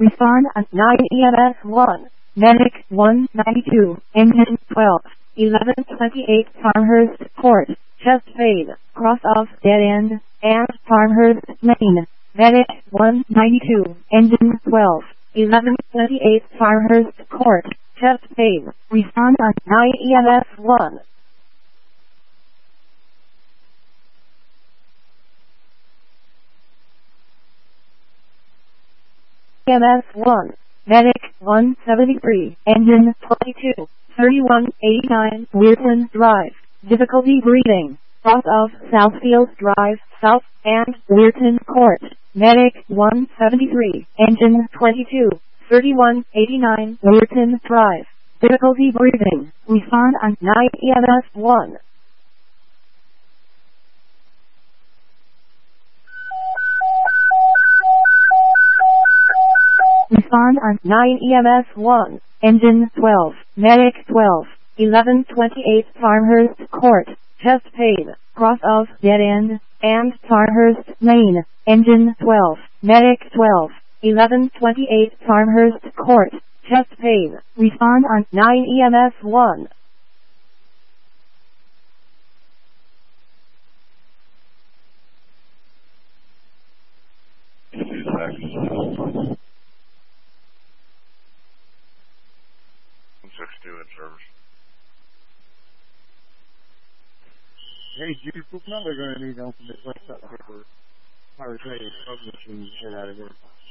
Respond on 9 EMS 1. Medic 192. Engine 12. 1128 Farmhurst Court. Chest fade. Cross off dead end. And Farmhurst Lane. Medic 192. Engine 12. 1128 Farmhurst Court. Chest fade. Respond on 9 EMS 1. EMS 1. Medic 173. Engine 22. 3189 Weirton Drive. Difficulty breathing. Cross of Southfield Drive, South, and Weirton Court. Medic 173. Engine 22. 3189 Weirton Drive. Difficulty breathing. Respond on 9 EMS 1. Respond on 9 EMS 1. Engine 12. Medic 12. 1128 Farmhurst Court. Chest pain. Cross of dead end. And Farmhurst Lane. Engine 12. Medic 12. 1128 Farmhurst Court. Chest pain. Respond on 9 EMS 1. Hey, Judy, now they're going to need ultimate West Up for Pirate Radio publishing head out of here.